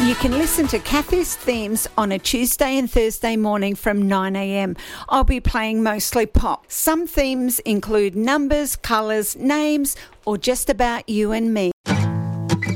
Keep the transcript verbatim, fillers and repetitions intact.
You can listen to Kathy's themes on a Tuesday and Thursday morning from nine a.m. I'll be playing mostly pop. Some themes include numbers, colours, names, or just about you and me.